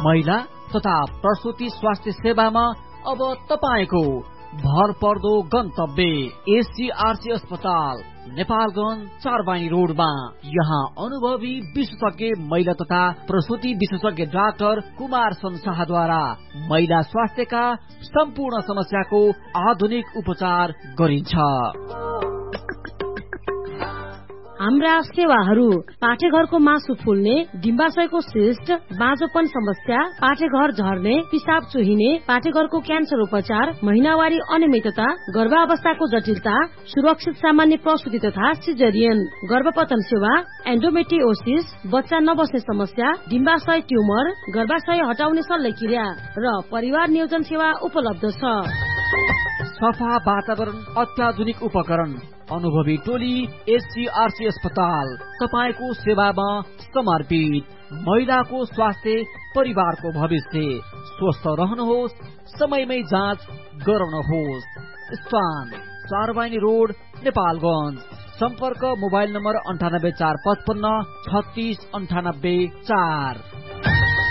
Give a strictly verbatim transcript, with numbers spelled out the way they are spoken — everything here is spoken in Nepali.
महिला तथा प्रसूति स्वास्थ्य सेवामा अब तपाईको भर पर्दो गन्तव्य एससीआरसी अस्पताल नेपालगञ्ज चारबानी रोडमा। यहाँ अनुभवी विशेषज्ञ महिला तथा प्रसूति विशेषज्ञ डाक्टर कुमार संसाहद्वारा महिला स्वास्थ्यका सम्पूर्ण समस्याको आधुनिक उपचार गरिन्छ। हाम्रा सेवाहरू पाठेघरको मासु फुल्ने, डिम्बाशयको सिस्ट, बाँझोपन समस्या, पाठेघर झर्ने, पिसाब चुहिने, पाठेघरको क्यान्सर उपचार, महिनावारी अनियमितता, गर्भावस्थाको जटिलता, सुरक्षित सामान्य प्रसूति तथा सिजरियन, गर्भपतन सेवा, एन्डोमेट्रियोसिस, बच्चा नबस्ने समस्या, डिम्बाशय ट्युमर, गर्भाशय हटाउने शल्यक्रिया र परिवार नियोजन सेवा उपलब्ध छ। सफा वातावरण, अत्याधुनिक उपकरण, अनुभवी टोली एससीआरसी अस्पताल तपाईको सेवामा समर्पित। महिलाको स्वास्थ्य, परिवारको भविष्य। स्वस्थ रहनुहोस्, समयमै जाँच गराउनुहोस्। स्थान चारबानी रोड नेपालगञ्ज। सम्पर्क मोबाइल नम्बर अन्ठानब्बे चार पचपन्न छत्तीस अन्ठानब्बे चार।